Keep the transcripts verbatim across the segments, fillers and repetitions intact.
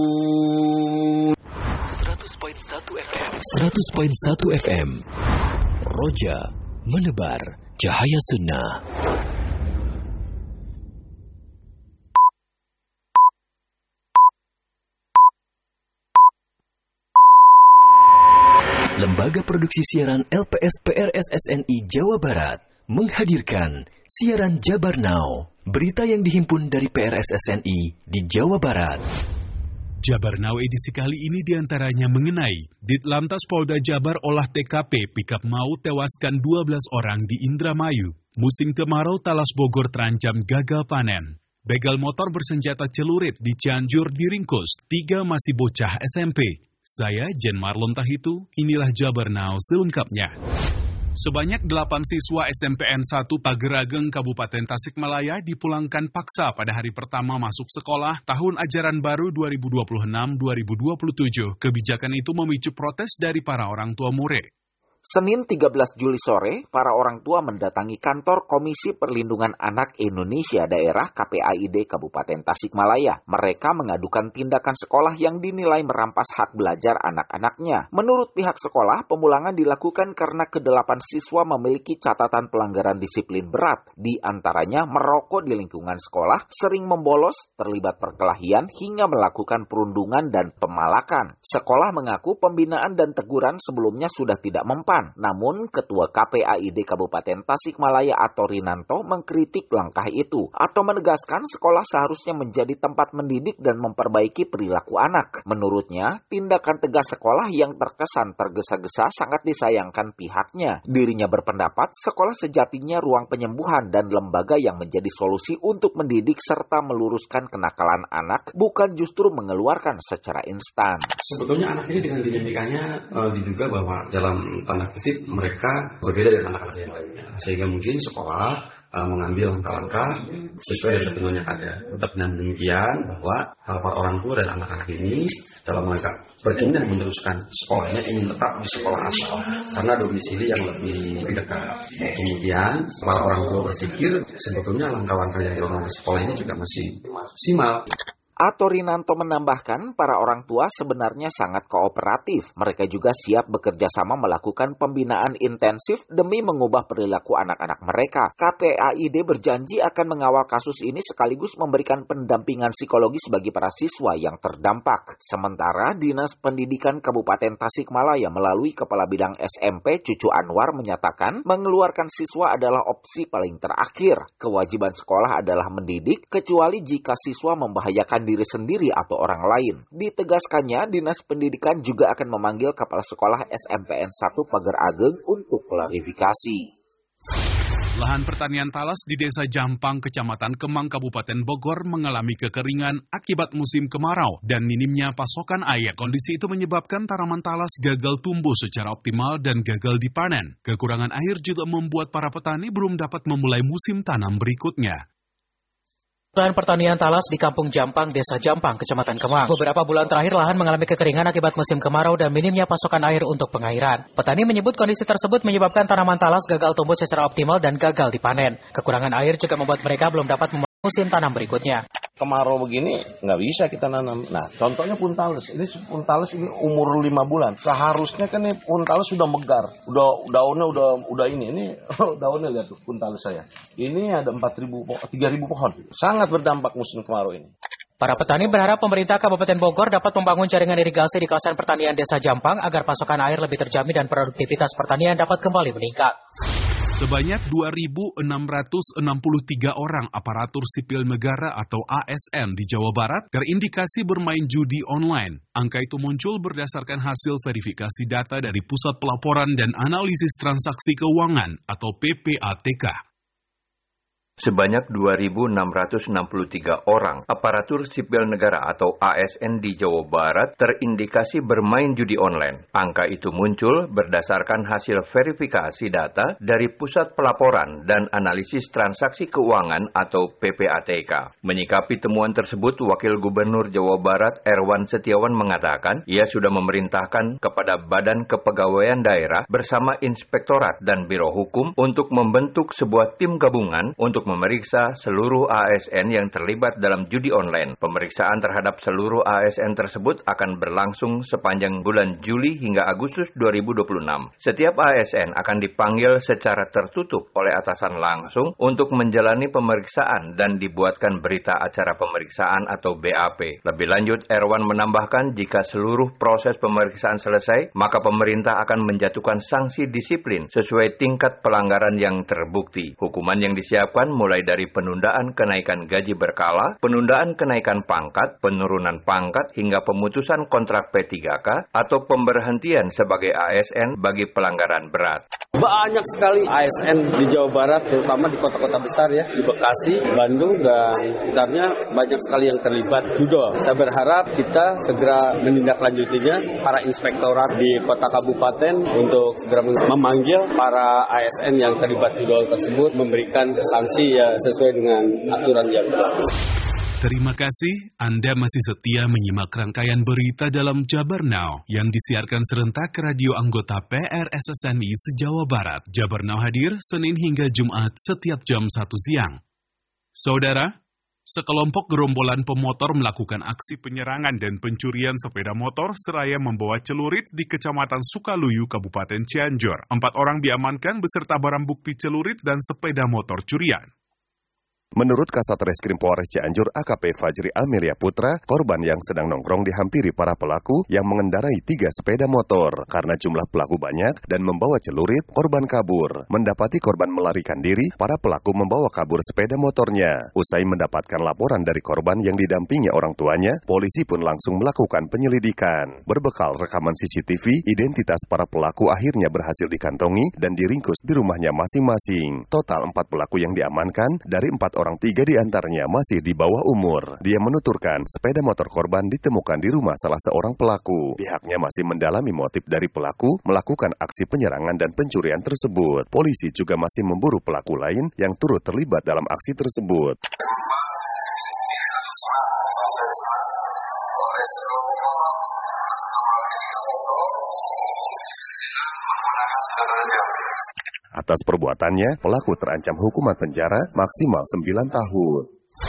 seratus koma satu F M seratus koma satu F M Roja menebar cahaya sunnah. Lembaga Produksi Siaran L P S P R S S N I Jawa Barat menghadirkan siaran Jabar Now, berita yang dihimpun dari P R S S N I di Jawa Barat. Jabar Now edisi kali ini diantaranya mengenai Ditlantas Polda Jabar olah T K P pikap maut tewaskan dua belas orang di Indramayu. Musim kemarau Talas Bogor terancam gagal panen. Begal motor bersenjata celurit di Cianjur diringkus, tiga masih bocah S M P. Saya Jen Marlon Tahitu, inilah Jabar Now selengkapnya. Sebanyak delapan siswa S M P N satu Pagerageng, Kabupaten Tasikmalaya dipulangkan paksa pada hari pertama masuk sekolah tahun ajaran baru dua ribu dua puluh enam dua ribu dua puluh tujuh. Kebijakan itu memicu protes dari para orang tua murid. Senin tiga belas Juli sore, para orang tua mendatangi kantor Komisi Perlindungan Anak Indonesia Daerah K P A I D Kabupaten Tasikmalaya. Mereka mengadukan tindakan sekolah yang dinilai merampas hak belajar anak-anaknya. Menurut pihak sekolah, pemulangan dilakukan karena kedelapan siswa memiliki catatan pelanggaran disiplin berat. Di antaranya merokok di lingkungan sekolah, sering membolos, terlibat perkelahian, hingga melakukan perundungan dan pemalakan. Sekolah mengaku pembinaan dan teguran sebelumnya sudah tidak mempan. Namun, Ketua K P A I D Kabupaten Tasikmalaya Ato Rinanto mengkritik langkah itu. Ato menegaskan sekolah seharusnya menjadi tempat mendidik dan memperbaiki perilaku anak. Menurutnya, tindakan tegas sekolah yang terkesan tergesa-gesa sangat disayangkan pihaknya. Dirinya berpendapat sekolah sejatinya ruang penyembuhan dan lembaga yang menjadi solusi untuk mendidik serta meluruskan kenakalan anak, bukan justru mengeluarkan secara instan. Sebetulnya anak ini dengan dinamikanya uh, diduga bahwa dalam tanda kutip mereka berbeda dengan anak-anak yang lainnya, sehingga mungkin sekolah uh, mengambil langkah-langkah sesuai dengan ketentuan yang ada. Tetap dengan demikian bahwa uh, para orang tua dan anak-anak ini dalam rangka berkeinginan meneruskan sekolahnya ingin tetap di sekolah asal karena domisili yang lebih dekat. Kemudian para orang tua berpikir sebetulnya langkah-langkah yang dilakukan oleh sekolah ini juga masih maksimal. Ato Rinanto menambahkan para orang tua sebenarnya sangat kooperatif. Mereka juga siap bekerja sama melakukan pembinaan intensif demi mengubah perilaku anak-anak mereka. K P A I D berjanji akan mengawal kasus ini sekaligus memberikan pendampingan psikologis bagi para siswa yang terdampak. Sementara Dinas Pendidikan Kabupaten Tasikmalaya melalui Kepala Bidang S M P Cucu Anwar menyatakan mengeluarkan siswa adalah opsi paling terakhir. Kewajiban sekolah adalah mendidik kecuali jika siswa membahayakan diri sendiri atau orang lain. Ditegaskannya, Dinas Pendidikan juga akan memanggil Kepala Sekolah S M P N satu Pagerageng untuk klarifikasi. Lahan pertanian talas di Desa Jampang, Kecamatan Kemang, Kabupaten Bogor mengalami kekeringan akibat musim kemarau dan minimnya pasokan air. Kondisi itu menyebabkan tanaman talas gagal tumbuh secara optimal dan gagal dipanen. Kekurangan air juga membuat para petani belum dapat memulai musim tanam berikutnya. Lahan pertanian talas di Kampung Jampang, Desa Jampang, Kecamatan Kemang. Beberapa bulan terakhir lahan mengalami kekeringan akibat musim kemarau dan minimnya pasokan air untuk pengairan. Petani menyebut kondisi tersebut menyebabkan tanaman talas gagal tumbuh secara optimal dan gagal dipanen. Kekurangan air juga membuat mereka belum dapat memulai musim tanam berikutnya. Kemarau begini nggak bisa kita nanam. Nah, contohnya puntales. Ini puntales ini umur lima bulan. Seharusnya kan ini puntales sudah megar. Udah daunnya udah udah ini. Ini daunnya lihat tuh puntales saya. Ini ada empat ribu tiga ribu pohon. Sangat berdampak musim kemarau ini. Para petani berharap pemerintah Kabupaten Bogor dapat membangun jaringan irigasi di kawasan pertanian Desa Jampang agar pasokan air lebih terjamin dan produktivitas pertanian dapat kembali meningkat. Sebanyak dua ribu enam ratus enam puluh tiga orang aparatur sipil negara atau A S N di Jawa Barat terindikasi bermain judi online. Angka itu muncul berdasarkan hasil verifikasi data dari Pusat Pelaporan dan Analisis Transaksi Keuangan atau P P A T K. Sebanyak dua ribu enam ratus enam puluh tiga orang aparatur sipil negara atau A S N di Jawa Barat terindikasi bermain judi online. Angka itu muncul berdasarkan hasil verifikasi data dari Pusat Pelaporan dan Analisis Transaksi Keuangan atau P P A T K. Menyikapi temuan tersebut, Wakil Gubernur Jawa Barat Erwan Setiawan mengatakan ia sudah memerintahkan kepada Badan Kepegawaian Daerah bersama Inspektorat dan Biro Hukum untuk membentuk sebuah tim gabungan untuk memeriksa seluruh A S N yang terlibat dalam judi online. Pemeriksaan terhadap seluruh A S N tersebut akan berlangsung sepanjang bulan Juli hingga Agustus dua ribu dua puluh enam. Setiap A S N akan dipanggil secara tertutup oleh atasan langsung untuk menjalani pemeriksaan dan dibuatkan berita acara pemeriksaan atau B A P. Lebih lanjut, Erwan menambahkan jika seluruh proses pemeriksaan selesai, maka pemerintah akan menjatuhkan sanksi disiplin sesuai tingkat pelanggaran yang terbukti. Hukuman yang disiapkan mulai dari penundaan kenaikan gaji berkala, penundaan kenaikan pangkat, penurunan pangkat, hingga pemutusan kontrak P tiga K atau pemberhentian sebagai A S N bagi pelanggaran berat. Banyak sekali A S N di Jawa Barat, terutama di kota-kota besar ya, di Bekasi, Bandung, dan sekitarnya banyak sekali yang terlibat judo. Saya berharap kita segera menindaklanjutinya, para inspektorat di kota kabupaten untuk segera memanggil para A S N yang terlibat judo tersebut, memberikan sanksi ya sesuai dengan aturan yang berlaku. Terima kasih Anda masih setia menyimak rangkaian berita dalam Jabar Now yang disiarkan serentak ke radio anggota P R S S N I se-Jawa Barat. Jabar Now hadir Senin hingga Jumat setiap jam satu siang. Saudara, sekelompok gerombolan pemotor melakukan aksi penyerangan dan pencurian sepeda motor seraya membawa celurit di Kecamatan Sukaluyu, Kabupaten Cianjur. Empat orang diamankan beserta barang bukti celurit dan sepeda motor curian. Menurut Kasat Reskrim Polres Cianjur A K P Fajri Amelia Putra, korban yang sedang nongkrong dihampiri para pelaku yang mengendarai tiga sepeda motor. Karena jumlah pelaku banyak dan membawa celurit, korban kabur. Mendapati korban melarikan diri, para pelaku membawa kabur sepeda motornya. Usai mendapatkan laporan dari korban yang didampingi orang tuanya, polisi pun langsung melakukan penyelidikan. Berbekal rekaman C C T V, identitas para pelaku akhirnya berhasil dikantongi dan diringkus di rumahnya masing-masing. Total empat pelaku yang diamankan, dari empat orang tiga di antaranya masih di bawah umur. Dia menuturkan sepeda motor korban ditemukan di rumah salah seorang pelaku. Pihaknya masih mendalami motif dari pelaku melakukan aksi penyerangan dan pencurian tersebut. Polisi juga masih memburu pelaku lain yang turut terlibat dalam aksi tersebut. Atas perbuatannya, pelaku terancam hukuman penjara maksimal sembilan tahun.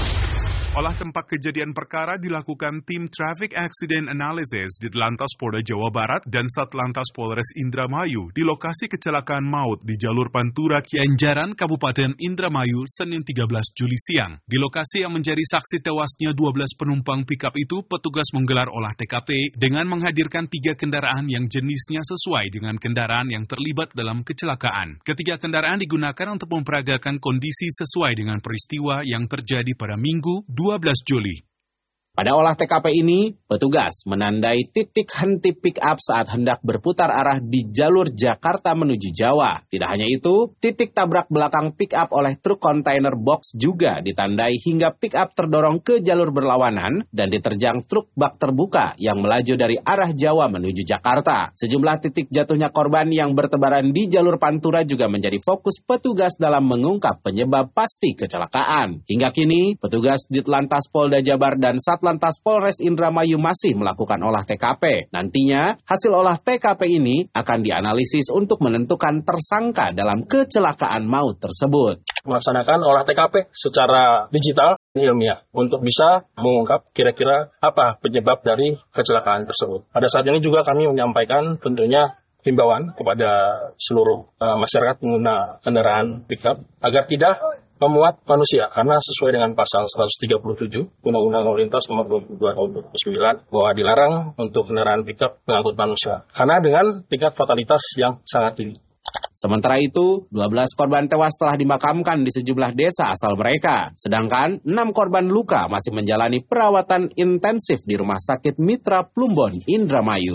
Olah tempat kejadian perkara dilakukan tim Traffic Accident Analysis di Lantas Polda Jawa Barat dan Satlantas Polres Indramayu di lokasi kecelakaan maut di jalur Pantura Kianjaran, Kabupaten Indramayu, Senin tiga belas Juli siang. Di lokasi yang menjadi saksi tewasnya dua belas penumpang pikap itu, petugas menggelar olah T K P dengan menghadirkan tiga kendaraan yang jenisnya sesuai dengan kendaraan yang terlibat dalam kecelakaan. Ketiga kendaraan digunakan untuk memperagakan kondisi sesuai dengan peristiwa yang terjadi pada Minggu dua belas Juli. Pada olah T K P ini, petugas menandai titik henti pick-up saat hendak berputar arah di jalur Jakarta menuju Jawa. Tidak hanya itu, titik tabrak belakang pick-up oleh truk kontainer box juga ditandai hingga pick-up terdorong ke jalur berlawanan dan diterjang truk bak terbuka yang melaju dari arah Jawa menuju Jakarta. Sejumlah titik jatuhnya korban yang bertebaran di jalur Pantura juga menjadi fokus petugas dalam mengungkap penyebab pasti kecelakaan. Hingga kini, petugas Ditlantas Polda Jabar dan Sat Lantas Polres Indramayu masih melakukan olah T K P. Nantinya, hasil olah T K P ini akan dianalisis untuk menentukan tersangka dalam kecelakaan maut tersebut. Melaksanakan olah T K P secara digital ilmiah untuk bisa mengungkap kira-kira apa penyebab dari kecelakaan tersebut. Pada saat ini juga kami menyampaikan tentunya himbauan kepada seluruh uh, masyarakat pengguna kendaraan pickup agar tidak memuat manusia, karena sesuai dengan pasal seratus tiga puluh tujuh Undang-Undang Lalu Lintas nomor dua puluh dua tahun dua ribu sembilan bahwa dilarang untuk kendaraan pickup mengangkut manusia karena dengan tingkat fatalitas yang sangat tinggi. Sementara itu, dua belas korban tewas telah dimakamkan di sejumlah desa asal mereka. Sedangkan enam korban luka masih menjalani perawatan intensif di Rumah Sakit Mitra Plumbon, Indramayu.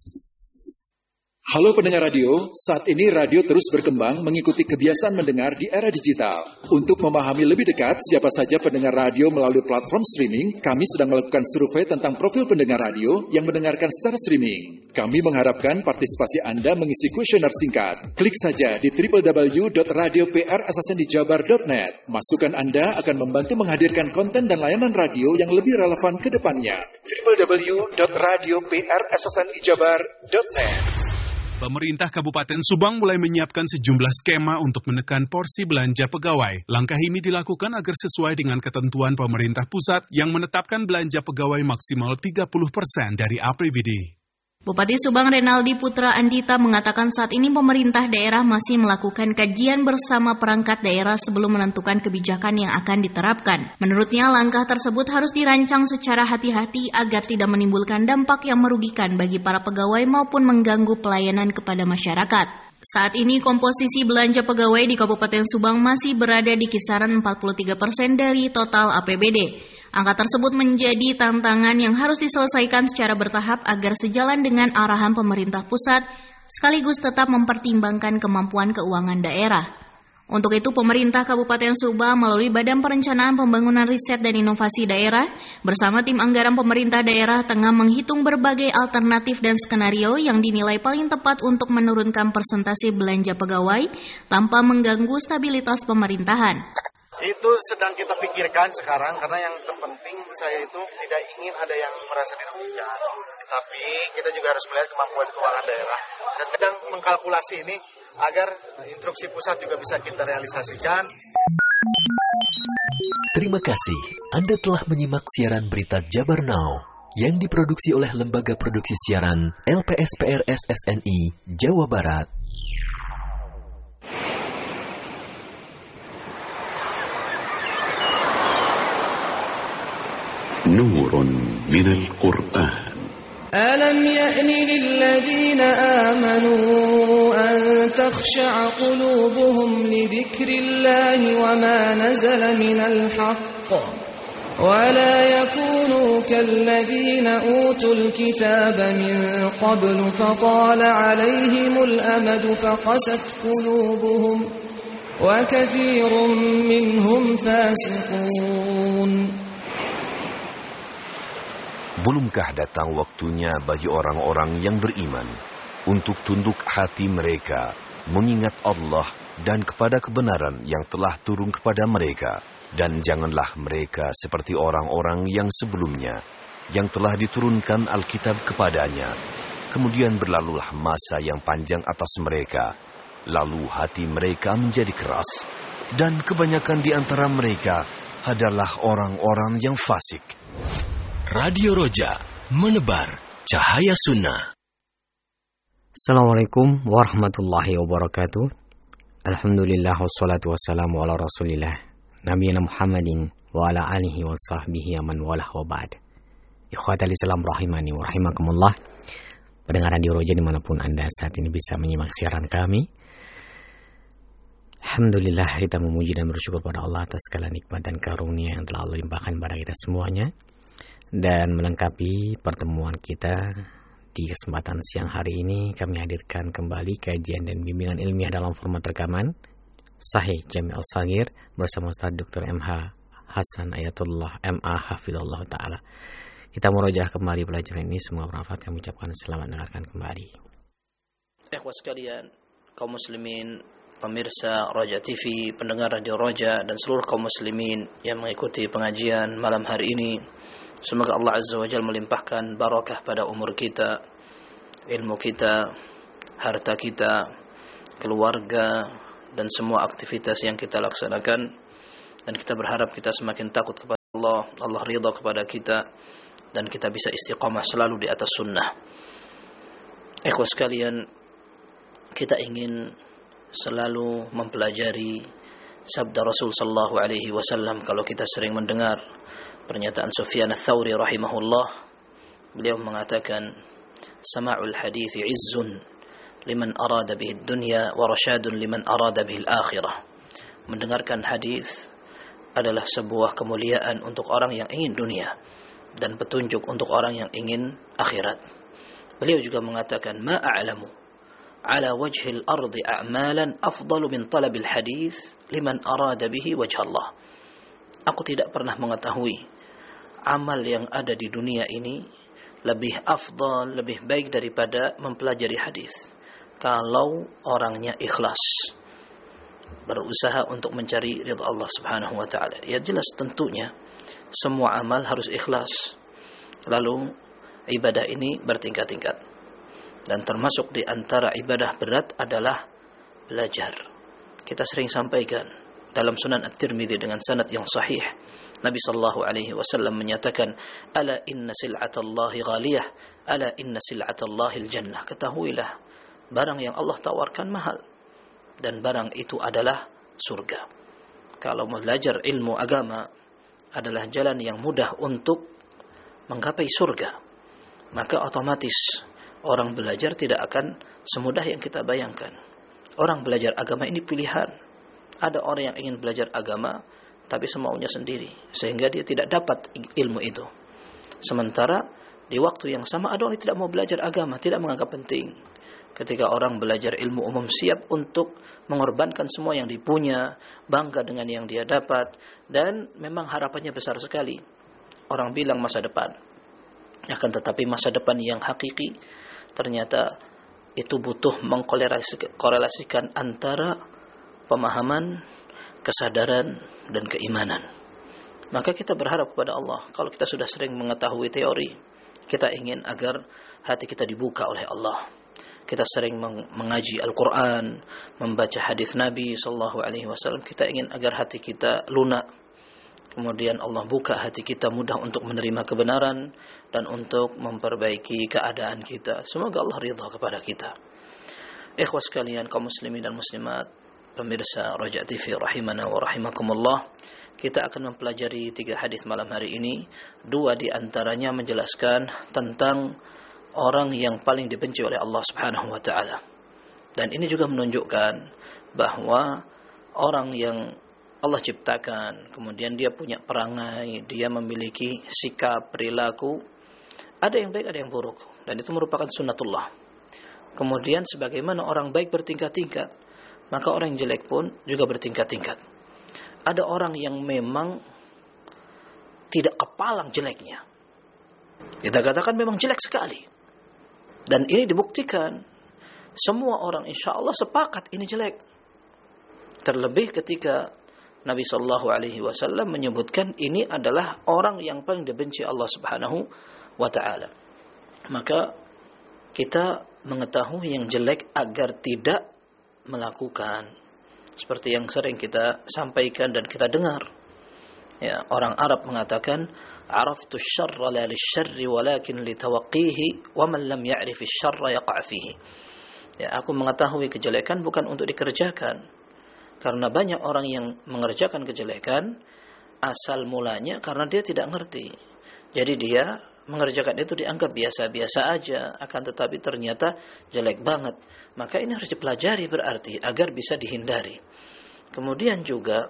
Halo pendengar radio, saat ini radio terus berkembang mengikuti kebiasaan mendengar di era digital. Untuk memahami lebih dekat siapa saja pendengar radio melalui platform streaming, kami sedang melakukan survei tentang profil pendengar radio yang mendengarkan secara streaming. Kami mengharapkan partisipasi Anda mengisi kuesioner singkat. Klik saja di w w w dot radio p r s s n i jabar dot net. Masukan Anda akan membantu menghadirkan konten dan layanan radio yang lebih relevan ke depannya. w w w dot radio p r s s n i jabar dot net. Pemerintah Kabupaten Subang mulai menyiapkan sejumlah skema untuk menekan porsi belanja pegawai. Langkah ini dilakukan agar sesuai dengan ketentuan pemerintah pusat yang menetapkan belanja pegawai maksimal tiga puluh persen dari A P B D. Bupati Subang Renaldi Putra Andita mengatakan saat ini pemerintah daerah masih melakukan kajian bersama perangkat daerah sebelum menentukan kebijakan yang akan diterapkan. Menurutnya, langkah tersebut harus dirancang secara hati-hati agar tidak menimbulkan dampak yang merugikan bagi para pegawai maupun mengganggu pelayanan kepada masyarakat. Saat ini komposisi belanja pegawai di Kabupaten Subang masih berada di kisaran empat puluh tiga persen dari total A P B D. Angka tersebut menjadi tantangan yang harus diselesaikan secara bertahap agar sejalan dengan arahan pemerintah pusat, sekaligus tetap mempertimbangkan kemampuan keuangan daerah. Untuk itu, pemerintah Kabupaten Subang melalui Badan Perencanaan Pembangunan Riset dan Inovasi Daerah bersama tim anggaran pemerintah daerah tengah menghitung berbagai alternatif dan skenario yang dinilai paling tepat untuk menurunkan persentase belanja pegawai tanpa mengganggu stabilitas pemerintahan. Itu sedang kita pikirkan sekarang, karena yang terpenting saya itu tidak ingin ada yang merasa dirugikan. Tapi kita juga harus melihat kemampuan keuangan daerah. Dan sedang mengkalkulasi ini agar instruksi pusat juga bisa kita realisasikan. Terima kasih. Anda telah menyimak siaran berita Jabar Now yang diproduksi oleh Lembaga Produksi Siaran L P S P R S S N I Jawa Barat. نور من القرآن ألم يأن للذين آمنوا أن تخشع قلوبهم لذكر الله وما نزل من الحق ولا يكونوا كالذين أوتوا الكتاب من قبل فطال عليهم الأمد فقست قلوبهم وكثير منهم فاسقون. Belumkah datang waktunya bagi orang-orang yang beriman untuk tunduk hati mereka, mengingat Allah dan kepada kebenaran yang telah turun kepada mereka. Dan janganlah mereka seperti orang-orang yang sebelumnya, yang telah diturunkan Alkitab kepadanya. Kemudian berlalulah masa yang panjang atas mereka, lalu hati mereka menjadi keras. Dan kebanyakan di antara mereka adalah orang-orang yang fasik. Radio Roja, menebar cahaya sunnah. Assalamualaikum warahmatullahi wabarakatuh. Alhamdulillah wassalatu wassalamu ala rasulillah Nabiyina Muhammadin wa ala alihi wa sahbihi aman walah wa ba'd. Ikhwatal Islam rahimani wa rahimakumullah. Pendengar Radio Roja dimanapun Anda saat ini bisa menyimak siaran kami. Alhamdulillah, kita memuji dan bersyukur pada Allah atas segala nikmat dan karunia yang telah Allah limpahkan pada kita semuanya. Dan melengkapi pertemuan kita di kesempatan siang hari ini, kami hadirkan kembali kajian dan bimbingan ilmiah dalam format rekaman Sahih Jami' Al-Saghir bersama Ustaz Doktor M H Hasan Ayatullah M A Hafidhullah Ta'ala. Kita merojaah kembali pelajaran ini, semua bermanfaat. Kami ucapkan selamat mendengarkan kembali. Ikhwas sekalian, kaum muslimin, pemirsa Roja T V, pendengar Radio Roja, dan seluruh kaum muslimin yang mengikuti pengajian malam hari ini, semoga Allah Azza wa Jalla melimpahkan barakah pada umur kita, ilmu kita, harta kita, keluarga, dan semua aktivitas yang kita laksanakan. Dan kita berharap kita semakin takut kepada Allah, Allah ridha kepada kita, dan kita bisa istiqamah selalu di atas sunnah. Ikhwas sekalian, kita ingin selalu mempelajari sabda Rasul sallallahu alaihi wasallam. Kalau kita sering mendengar pernyataan Sufyan Ats-Tsauri rahimahullah, beliau mengatakan, sama'ul hadithi izzun liman arada bihi dunya wa rasyadun liman arada bihi al-akhirah. Mendengarkan hadis adalah sebuah kemuliaan untuk orang yang ingin dunia dan petunjuk untuk orang yang ingin akhirat. Beliau juga mengatakan, ma a'lamu ala wajhil ardi a'malan afdalu min talabil hadis liman arada bihi wajh Allah. Aku tidak pernah mengetahui amal yang ada di dunia ini lebih afdal, lebih baik daripada mempelajari hadis. Kalau orangnya ikhlas, berusaha untuk mencari ridha Allah Subhanahu wa taala. Ya jelas tentunya semua amal harus ikhlas. Lalu ibadah ini bertingkat-tingkat. Dan termasuk di antara ibadah berat adalah belajar. Kita sering sampaikan dalam Sunan At-Tirmidzi dengan sanad yang sahih, Nabi sallallahu alaihi wasallam menyatakan, "Ala inna sil'atallahi ghaliyah, ala inna sil'atallahi al-jannah." Ketahuilah, barang yang Allah tawarkan mahal, dan barang itu adalah surga. Kalau belajar ilmu agama adalah jalan yang mudah untuk menggapai surga, maka otomatis orang belajar tidak akan semudah yang kita bayangkan. Orang belajar agama ini pilihan. Ada orang yang ingin belajar agama tapi semaunya sendiri, sehingga dia tidak dapat ilmu itu. Sementara di waktu yang sama ada orang yang tidak mau belajar agama, tidak menganggap penting. Ketika orang belajar ilmu umum, siap untuk mengorbankan semua yang dipunya, bangga dengan yang dia dapat, dan memang harapannya besar sekali. Orang bilang masa depan, akan tetapi masa depan yang hakiki ternyata itu butuh mengkorelasikan antara pemahaman, kesadaran, dan keimanan. Maka kita berharap kepada Allah, kalau kita sudah sering mengetahui teori, kita ingin agar hati kita dibuka oleh Allah. Kita sering mengaji Al-Quran, membaca hadis Nabi sallallahu alaihi wasallam, kita ingin agar hati kita lunak. Kemudian Allah buka hati kita mudah untuk menerima kebenaran dan untuk memperbaiki keadaan kita. Semoga Allah ridha kepada kita. Ikhwas sekalian, kaum muslimin dan muslimat, pemirsa Raja T V rahimana wa rahimakumullah, kita akan mempelajari tiga hadis malam hari ini. Dua di antaranya menjelaskan tentang orang yang paling dibenci oleh Allah Subhanahu wa taala. Dan ini juga menunjukkan bahwa orang yang Allah ciptakan, kemudian dia punya perangai, dia memiliki sikap, perilaku, ada yang baik, ada yang buruk, dan itu merupakan sunnatullah. Kemudian sebagaimana orang baik bertingkat-tingkat, maka orang yang jelek pun juga bertingkat-tingkat. Ada orang yang memang tidak kepalang jeleknya, kita katakan memang jelek sekali, dan ini dibuktikan semua orang insya Allah sepakat ini jelek. Terlebih ketika Nabi sallallahu alaihi wasallam menyebutkan ini adalah orang yang paling dibenci Allah Subhanahu wa taala. Maka kita mengetahui yang jelek agar tidak melakukan. Seperti yang sering kita sampaikan dan kita dengar. Ya, orang Arab mengatakan, "Araftu asy-syarra la lisyarri walakin litawaqqihi wa man lam ya'rif asy-syarra yaqa' fihi." Ya, aku mengetahui kejelekan bukan untuk dikerjakan. Karena banyak orang yang mengerjakan kejelekan asal mulanya karena dia tidak ngerti. Jadi dia mengerjakan itu dianggap biasa-biasa aja, akan tetapi ternyata jelek banget. Maka ini harus dipelajari berarti agar bisa dihindari. Kemudian juga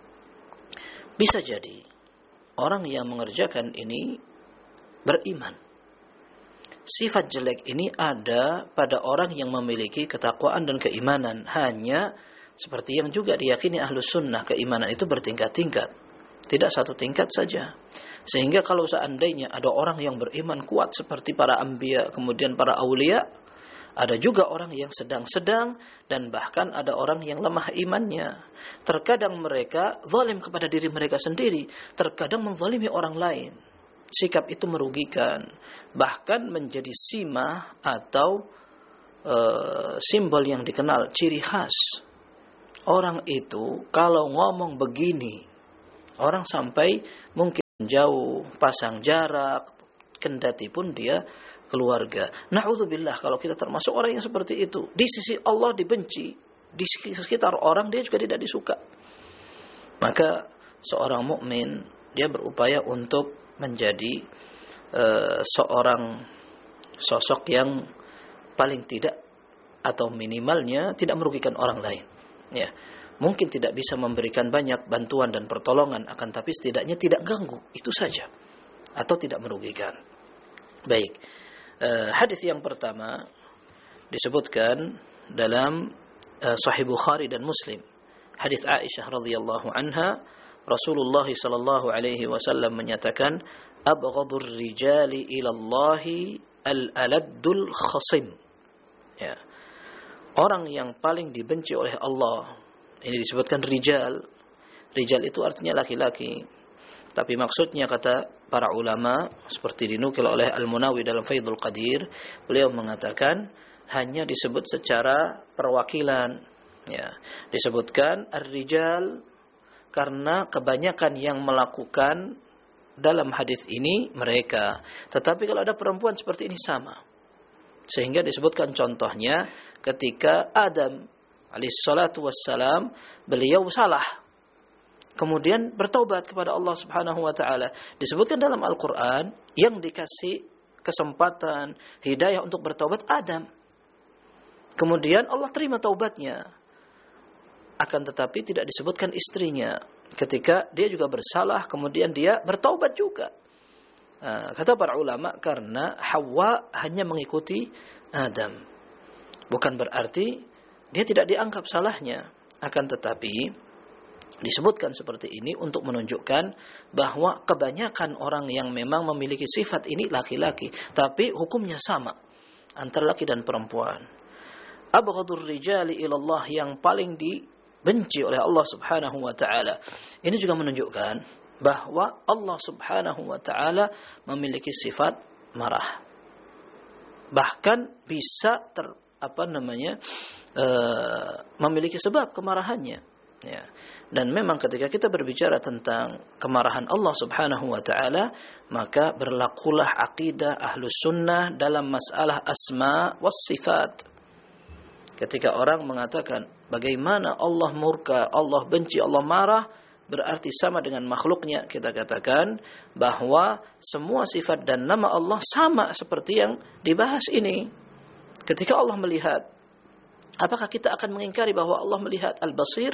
bisa jadi orang yang mengerjakan ini beriman. Sifat jelek ini ada pada orang yang memiliki ketakwaan dan keimanan. Hanya seperti yang juga diyakini Ahlus Sunnah, keimanan itu bertingkat-tingkat, tidak satu tingkat saja. Sehingga kalau seandainya ada orang yang beriman kuat seperti para anbiya, kemudian para aulia, ada juga orang yang sedang-sedang, dan bahkan ada orang yang lemah imannya. Terkadang mereka zalim kepada diri mereka sendiri, terkadang menzalimi orang lain. Sikap itu merugikan, bahkan menjadi simah atau e, simbol yang dikenal, ciri khas. Orang itu kalau ngomong begini, orang sampai mungkin jauh, pasang jarak, kendati pun dia keluarga. Na'udzubillah kalau kita termasuk orang yang seperti itu. Di sisi Allah dibenci, di sekitar orang dia juga tidak disuka. Maka seorang mukmin dia berupaya untuk menjadi uh, seorang sosok yang paling tidak atau minimalnya tidak merugikan orang lain. Ya, mungkin tidak bisa memberikan banyak bantuan dan pertolongan, akan tapi setidaknya tidak ganggu, itu saja, atau tidak merugikan. Baik, uh, hadis yang pertama disebutkan dalam uh, Sahih Bukhari dan Muslim. Hadis Aisyah radhiyallahu anha, Rasulullah sallallahu alaihi wasallam menyatakan, "Abghadur rijali ila Allahi al-aladdul khasim." Ya. Orang yang paling dibenci oleh Allah, ini disebutkan rijal. Rijal itu artinya laki-laki. Tapi maksudnya kata para ulama seperti dinukil oleh Al-Munawi dalam Faidul Qadir, beliau mengatakan hanya disebut secara perwakilan, ya. Disebutkan ar-rijal karena kebanyakan yang melakukan dalam hadis ini mereka. Tetapi kalau ada perempuan seperti ini sama. Sehingga disebutkan contohnya ketika Adam alaihi salatu wassalam, beliau salah, kemudian bertaubat kepada Allah Subhanahu wa taala. Disebutkan dalam Al-Qur'an yang dikasih kesempatan hidayah untuk bertaubat Adam. Kemudian Allah terima taubatnya. Akan tetapi tidak disebutkan istrinya. Ketika dia juga bersalah, kemudian dia bertaubat juga. Nah, kata para ulama karena Hawa hanya mengikuti Adam. Bukan berarti dia tidak dianggap salahnya. Akan tetapi disebutkan seperti ini untuk menunjukkan bahwa kebanyakan orang yang memang memiliki sifat ini laki-laki, tapi hukumnya sama antara laki dan perempuan. Abghadur rijali ilallah, yang paling dibenci oleh Allah Subhanahu wa taala. Ini juga menunjukkan bahwa Allah Subhanahu wa taala memiliki sifat marah. Bahkan bisa ter, apa namanya? E, memiliki sebab kemarahannya, ya. Dan memang ketika kita berbicara tentang kemarahan Allah Subhanahu wa taala, maka berlakulah akidah Ahlus Sunnah dalam masalah asma was sifat. Ketika orang mengatakan bagaimana Allah murka, Allah benci, Allah marah, berarti sama dengan makhluknya. Kita katakan bahwa semua sifat dan nama Allah sama seperti yang dibahas ini. Ketika Allah melihat, apakah kita akan mengingkari bahwa Allah melihat Al-Basir?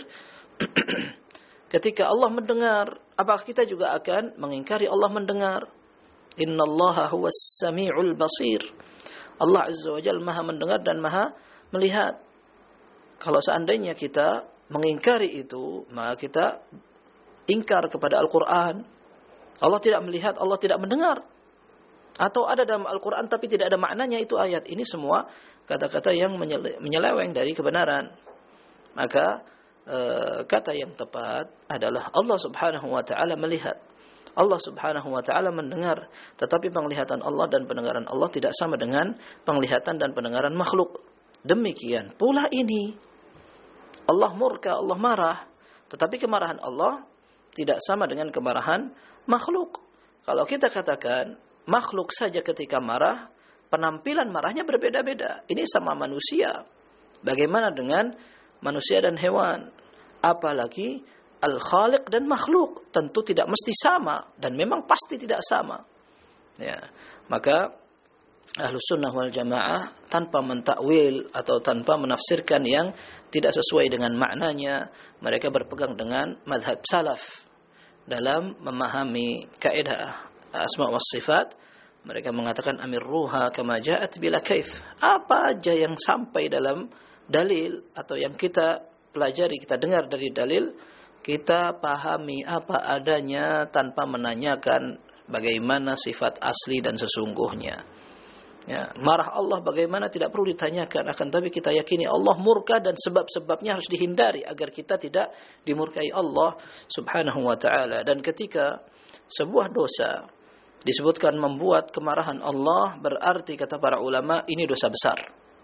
Ketika Allah mendengar, apakah kita juga akan mengingkari Allah mendengar? Innallaha huwas sami'ul basir. Allah Azza wa Jalla Maha mendengar dan Maha melihat. Kalau seandainya kita mengingkari itu, maka kita ingkar kepada Al-Quran. Allah tidak melihat, Allah tidak mendengar. Atau ada dalam Al-Quran tapi tidak ada maknanya itu ayat. Ini semua kata-kata yang menyeleweng dari kebenaran. Maka e, kata yang tepat adalah Allah Subhanahu wa taala melihat. Allah Subhanahu wa taala mendengar. Tetapi penglihatan Allah dan pendengaran Allah tidak sama dengan penglihatan dan pendengaran makhluk. Demikian pula ini. Allah murka, Allah marah. Tetapi kemarahan Allah tidak sama dengan kemarahan makhluk. Kalau kita katakan makhluk saja ketika marah, penampilan marahnya berbeda-beda. Ini sama manusia. Bagaimana dengan manusia dan hewan? Apalagi al-khaliq dan makhluk. Tentu tidak mesti sama. Dan memang pasti tidak sama. Ya. Maka Ahlus Sunnah wal Jamaah tanpa mentakwil atau tanpa menafsirkan yang tidak sesuai dengan maknanya, mereka berpegang dengan mazhab salaf dalam memahami kaidah asma wa sifat. Mereka mengatakan amirruha kama ja'at bila kaif. Apa aja yang sampai dalam dalil atau yang kita pelajari, kita dengar dari dalil, kita pahami apa adanya tanpa menanyakan bagaimana sifat asli dan sesungguhnya. Ya, marah Allah bagaimana tidak perlu ditanyakan, akan tapi kita yakini Allah murka dan sebab-sebabnya harus dihindari agar kita tidak dimurkai Allah Subhanahu wa taala. Dan ketika sebuah dosa disebutkan membuat kemarahan Allah, berarti kata para ulama ini dosa besar.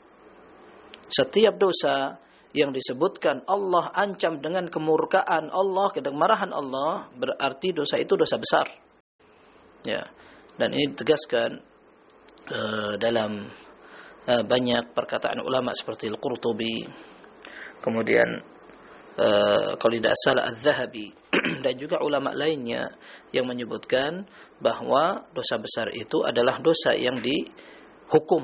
Setiap dosa yang disebutkan Allah ancam dengan kemurkaan Allah, kemarahan Allah, berarti dosa itu dosa besar. Ya. Dan ini ditegaskan Uh, dalam uh, banyak perkataan ulama seperti Al-Qurtubi, kemudian uh, kalau tidak salah Az-Zahabi dan juga ulama lainnya yang menyebutkan bahwa dosa besar itu adalah dosa yang dihukum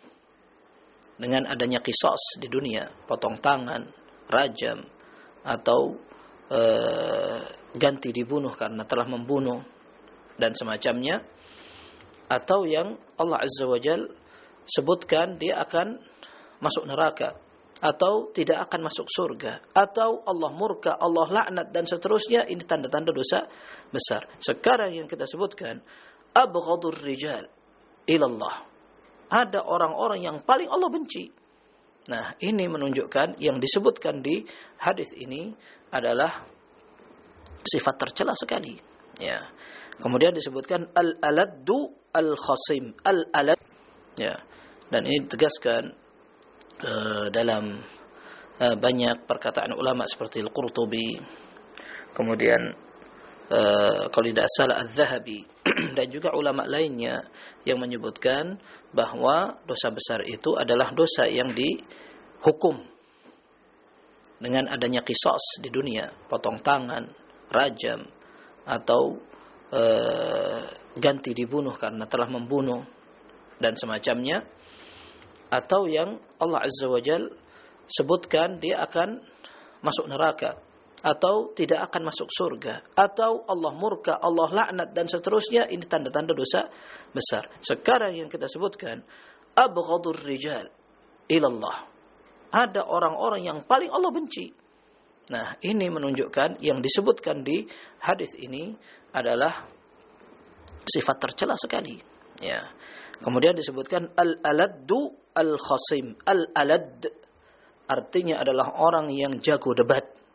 dengan adanya qisas di dunia, potong tangan, rajam, atau uh, ganti dibunuh karena telah membunuh dan semacamnya. Atau yang Allah Azza wa Jal sebutkan dia akan masuk neraka, atau tidak akan masuk surga, atau Allah murka, Allah laknat, dan seterusnya. Ini tanda-tanda dosa besar. Sekarang yang kita sebutkan abghadur rijal ilallah, ada orang-orang yang paling Allah benci. Nah, ini menunjukkan yang disebutkan di hadis ini adalah sifat tercela sekali. Ya. Kemudian disebutkan al-aladdu al-khasim, al-alad. Ya. Dan ini ditegaskan uh, dalam uh, banyak perkataan ulama seperti Al-Qurtubi, kemudian uh, kalau tidak salah Az-Zahabi dan juga ulama lainnya yang menyebutkan bahwa dosa besar itu adalah dosa yang dihukum dengan adanya qisas di dunia, potong tangan, rajam, atau e, ganti dibunuh karena telah membunuh dan semacamnya, atau yang Allah Azza wa Jal sebutkan dia akan masuk neraka atau tidak akan masuk surga, atau Allah murka, Allah laknat dan seterusnya. Ini tanda-tanda dosa besar. Sekarang yang kita sebutkan abghadur rijal ilallah, ada orang-orang yang paling Allah benci. Nah, ini menunjukkan yang disebutkan di hadis ini adalah sifat tercela sekali. Ya. Kemudian disebutkan al-aladdu al-khasim. Al-alad artinya adalah orang yang jago debat.